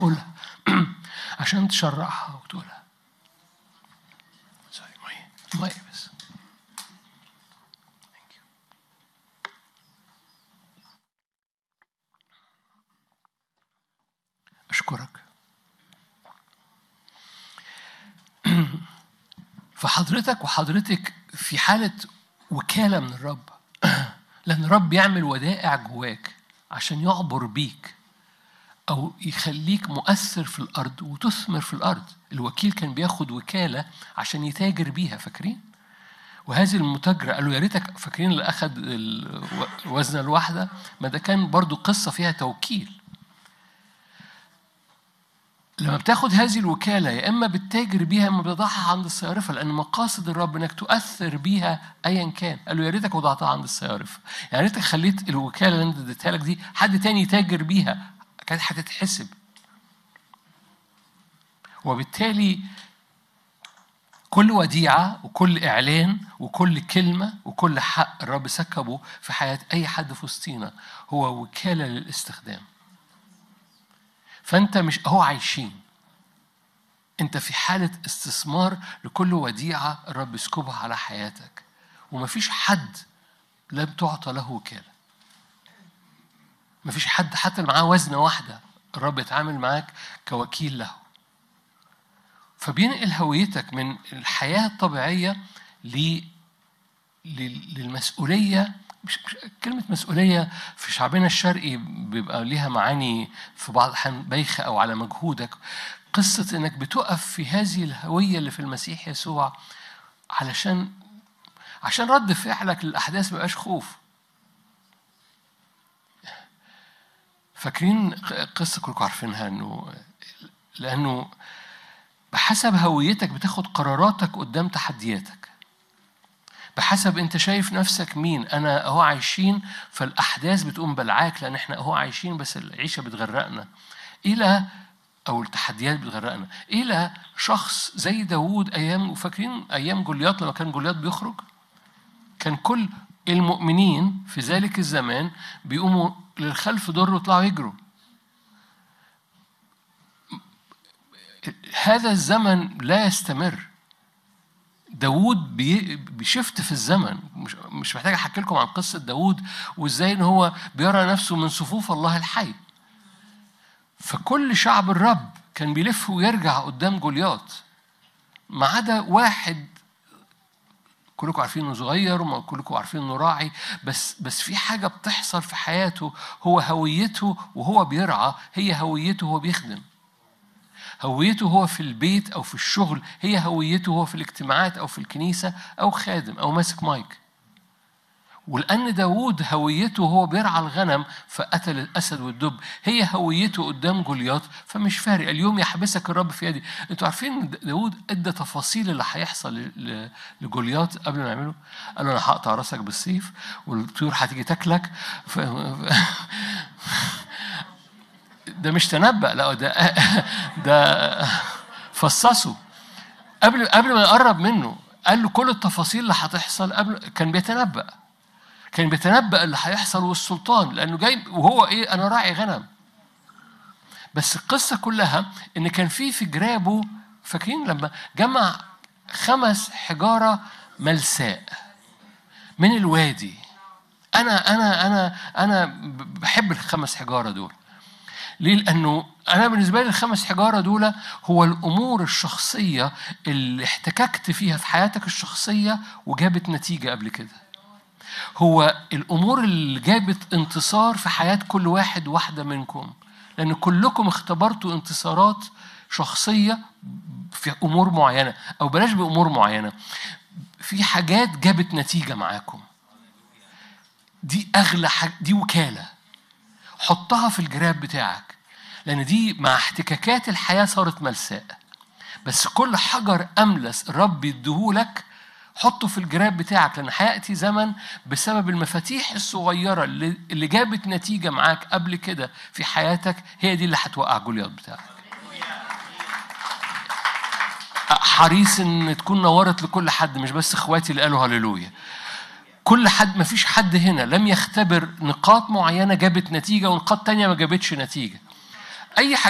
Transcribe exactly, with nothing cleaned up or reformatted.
قولها عشان تشرحها وتقولها. سوري مية مية بس. أشكرك. فحضرتك وحضرتك في حالة وكالة من الرب، لأن الرب يعمل ودائع جواك عشان يعبر بيك أو يخليك مؤثر في الأرض وتثمر في الأرض. الوكيل كان بياخد وكالة عشان يتاجر بيها، فاكرين؟ وهذه المتاجرة قالوا يا ريتك فاكرين اللي أخذ الوزنة الواحدة، ما ده كان برضو قصة فيها توكيل. لما بتاخد هذه الوكالة يا إما بتتاجر بيها، إما بتضعها عند الصيارفة، لأن مقاصد الرب إنك تؤثر بيها أيا كان. قالوا يا ريتك وضعتها عند الصيارفة، يعني ريتك خليت الوكالة اللي أنت اديتها لك دي حد تاني يتاجر بيها، كانت هتتحسب. وبالتالي كل وديعة وكل إعلان وكل كلمة وكل حق الرب سكبه في حياة أي حد في وسطينا هو وكالة للاستخدام. فأنت مش أهو عايشين، أنت في حالة استثمار لكل وديعة الرب يسكبها على حياتك، ومفيش حد لم تعطى له وكالة. مفيش حد حتى معاه وزنة واحدة الرب يتعامل معاك كوكيل له. فبينقل هويتك من الحياة الطبيعية للمسؤولية. مش كلمة مسؤولية في شعبنا الشرقي بيبقى ليها معاني في بعض الأحيان بايخة أو على مجهودك. قصة إنك بتقف في هذه الهوية اللي في المسيح يسوع علشان عشان رد فعلك للأحداث ما يبقاش خوف. فاكرين قصة كلكم عارفينها، إنه لأنه بحسب هويتك بتاخد قراراتك قدام تحدياتك، بحسب انت شايف نفسك مين. انا اهو عايشين فالاحداث بتقوم بلعاك لان احنا اهو عايشين بس العيشه بتغرقنا، الى او التحديات بتغرقنا، الى شخص زي داوود ايام. وفاكرين ايام جولياط لما كان جولياط بيخرج، كان كل المؤمنين في ذلك الزمان بيقوموا للخلف دور ويطلعوا يجروا. هذا الزمن لا يستمر. داود بيشفت في الزمن. مش مش محتاج احكي لكم عن قصه داود وازاي ان هو بيرى نفسه من صفوف الله الحي. فكل شعب الرب كان بيلف ويرجع قدام جولياط ما عدا واحد كلكم عارفين انه صغير وما كلكم عارفين انه راعي، بس بس في حاجه بتحصل في حياته. هو هويته وهو بيرعى هي هويته وهو بيخدم. هويته هو في البيت أو في الشغل هي هويته هو في الاجتماعات أو في الكنيسة أو خادم أو ماسك مايك. ولأن داود هويته هو بيرعى الغنم فقتل الأسد والدب، هي هويته قدام جولياط. فمش فارق اليوم يحبسك الرب في يدي. انتوا عارفين داود ادى تفاصيل اللي هيحصل لجولياط قبل ما يعمله. قال له أنا هقطع راسك بالسيف والطيور هتيجي تاكلك. ف... ده مش تنبأ، لا ده ده فصصه قبل قبل ما يقرب منه. قال له كل التفاصيل اللي هتحصل قبل. كان بيتنبأ كان بيتنبأ اللي هيحصل والسلطان، لأنه جاي وهو إيه؟ أنا راعي غنم. بس القصة كلها إن كان في في جرابه، فاكرين لما جمع خمس حجارة ملساء من الوادي. أنا أنا أنا أنا بحب الخمس حجارة دول. ليه؟ لأنه أنا بالنسبة لي الخمس حجارة دول هو الأمور الشخصية اللي احتككت فيها في حياتك الشخصية وجابت نتيجة قبل كده. هو الأمور اللي جابت انتصار في حياة كل واحد واحدة منكم، لأن كلكم اختبرتوا انتصارات شخصية في أمور معينة، أو بلاش بأمور معينة، في حاجات جابت نتيجة معاكم. دي أغلى حاجة، دي وكالة. حطها في الجراب بتاعك، لأن دي مع احتكاكات الحياة صارت ملساء. بس كل حجر أملس الرب يديهولك حطه في الجراب بتاعك، لأن هيأتي زمن بسبب المفاتيح الصغيرة اللي, اللي جابت نتيجة معاك قبل كده في حياتك، هي دي اللي هتوقع جولياط بتاعك. حريص ان تكون نورت لكل حد، مش بس اخواتي اللي قالوا هاليلويا. كل حد، ما فيش حد هنا لم يختبر نقاط معينة جابت نتيجة ونقاط تانية ما جابتش نتيجة. أي حاجة